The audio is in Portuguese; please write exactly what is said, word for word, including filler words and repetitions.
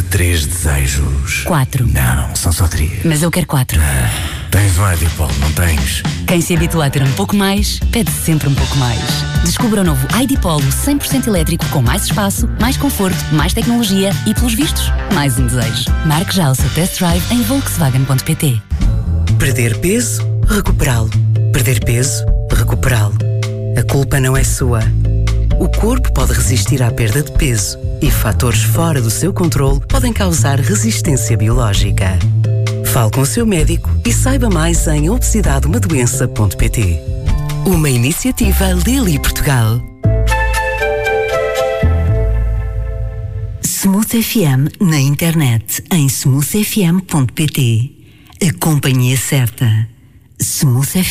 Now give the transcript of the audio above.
três desejos. Quatro. Não, são só três. Mas eu quero quatro. Ah, tens um Idipol, não tens? Quem se habitua a ter um pouco mais, pede sempre um pouco mais. Descubra o novo Idipol cem por cento elétrico com mais espaço, mais conforto, mais tecnologia e, pelos vistos, mais um desejo. Marque já o seu test drive em volkswagen ponto pt. Perder peso, recuperá-lo. Perder peso, recuperá-lo. A culpa não é sua. O corpo pode resistir à perda de peso e fatores fora do seu controle podem causar resistência biológica. Fale com o seu médico e saiba mais em obesidade uma doença ponto pt. Uma iniciativa Lilly Portugal. Smooth F M na internet em smooth f m ponto pt. A companhia certa. Smooth F M.